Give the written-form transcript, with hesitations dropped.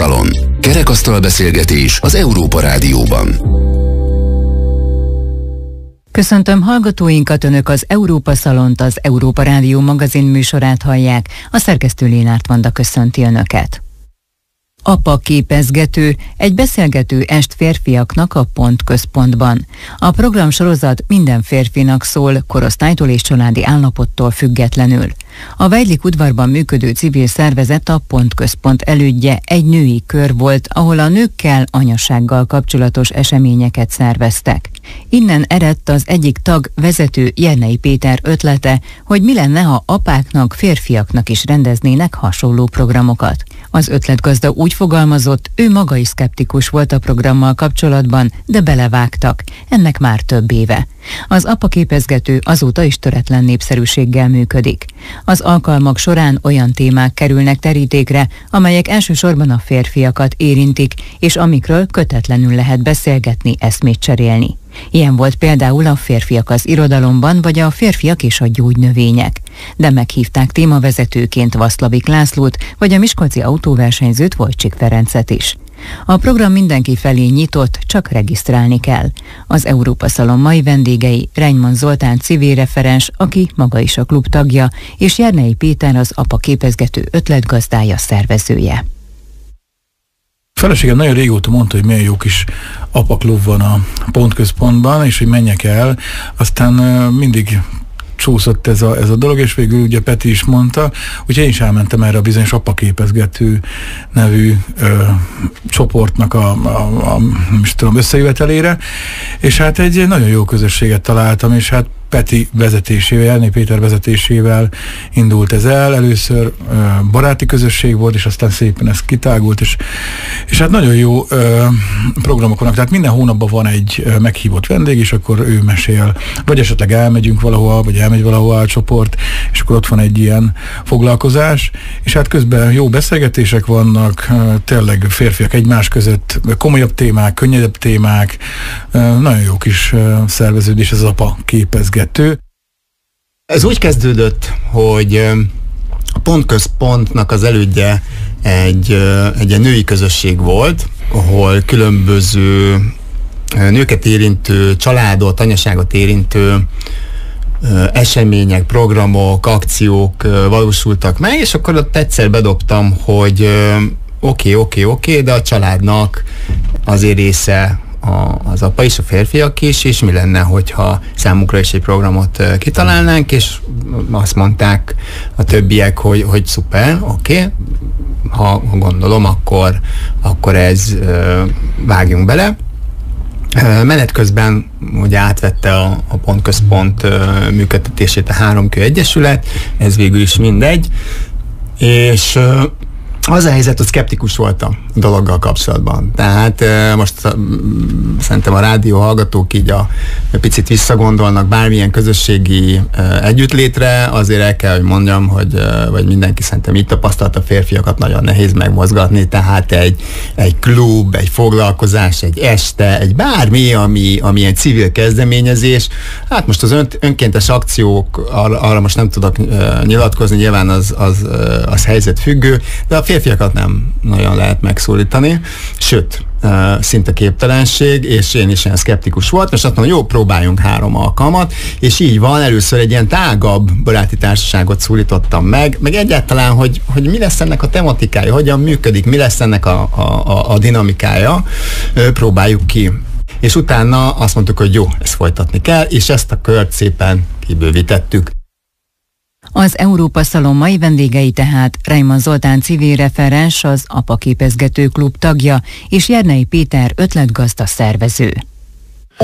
Szalon. Kerekasztal beszélgetés az Európa Rádióban. Köszöntöm hallgatóinkat, Önök az Európa Szalont, az Európa Rádió magazin műsorát hallják. A szerkesztő Lénárt Vanda köszönti Önöket. Apa képezgető, egy beszélgető est férfiaknak a Pontközpontban. A programsorozat minden férfinak szól, korosztálytól és családi állapottól függetlenül. A Weidlich udvarban működő civil szervezet, a Pontközpont elődje egy női kör volt, ahol a nőkkel, anyasággal kapcsolatos eseményeket szerveztek. Innen eredt az egyik tag, vezető Jernei Péter ötlete, hogy mi lenne, ha apáknak, férfiaknak is rendeznének hasonló programokat. Az ötletgazda úgy fogalmazott, ő maga is szkeptikus volt a programmal kapcsolatban, de belevágtak. Ennek már több éve. Az apa képezgető azóta is töretlen népszerűséggel működik. Az alkalmak során olyan témák kerülnek terítékre, amelyek elsősorban a férfiakat érintik, és amikről kötetlenül lehet beszélgetni, eszmét cserélni. Ilyen volt például a Férfiak az irodalomban, vagy a Férfiak és a gyógynövények. De meghívták témavezetőként Vaszlavik Lászlót, vagy a miskolci autóversenyzőt, Wojcik Ferencet is. A program mindenki felé nyitott, csak regisztrálni kell. Az Európa Szalon mai vendégei Reimann Zoltán civil referens, aki maga is a klub tagja, és Jernei Péter az apa képezgető ötletgazdája, szervezője. Feleségem nagyon régóta mondta, hogy milyen jó kis apaklub van a Pontközpontban, és hogy menjek el. Aztán mindig csúszott ez a dolog, és végül ugye Peti is mondta, úgyhogy én is elmentem erre a bizonyos apaképezgető nevű csoportnak a nem is tudom, összejövetelére, és hát egy nagyon jó közösséget találtam, és hát Peti vezetésével, Jernei Péter vezetésével indult ez el. Először baráti közösség volt, és aztán szépen ez kitágult, és hát nagyon jó programok vannak. Tehát minden hónapban van egy meghívott vendég, és akkor ő mesél. Vagy esetleg elmegyünk valahol, vagy elmegy valahol a csoport, és akkor ott van egy ilyen foglalkozás, és hát közben jó beszélgetések vannak, tényleg férfiak egymás között, komolyabb témák, könnyedebb témák, nagyon jó kis szerveződés ez az apa képezgető. Ez úgy kezdődött, hogy a Pontközpontnak az elődje egy ilyen női közösség volt, ahol különböző nőket érintő, családot, anyaságot érintő események, programok, akciók valósultak meg, és akkor ott egyszer bedobtam, hogy oké, de a családnak azért része az apa is, a férfiak is, és mi lenne, hogyha számukra is egy programot kitalálnánk, és azt mondták a többiek, hogy szuper, oké, ha gondolom, akkor ez vágjunk bele. Menet közben ugye átvette a Pontközpont működtetését a 3Kő Egyesület, ez végül is mindegy, és az a helyzet, hogy szkeptikus volt a dologgal kapcsolatban. Tehát most szerintem a rádió hallgatók így picit visszagondolnak bármilyen közösségi együttlétre, azért el kell, hogy mondjam, vagy mindenki szerintem így tapasztalt, a férfiakat nagyon nehéz megmozgatni, tehát egy klub, egy foglalkozás, egy este, egy bármi, ami egy civil kezdeményezés. Hát most az önkéntes akciók, arra most nem tudok nyilatkozni, nyilván az helyzetfüggő, de a férfiakat nem nagyon lehet megszólítani, sőt, szinte képtelenség, és én is ilyen szkeptikus voltam, és azt mondom, jó, próbáljunk 3 alkalmat, és így van, először egy ilyen tágabb baráti társaságot szólítottam meg egyáltalán, hogy mi lesz ennek a tematikája, hogyan működik, mi lesz ennek a dinamikája, próbáljuk ki. És utána azt mondtuk, hogy jó, ezt folytatni kell, és ezt a kört szépen kibővítettük. Az Európa Szalon mai vendégei tehát Reimann Zoltán civil referens, az apa képezgető klub tagja, és Jernei Péter ötletgazda, szervező.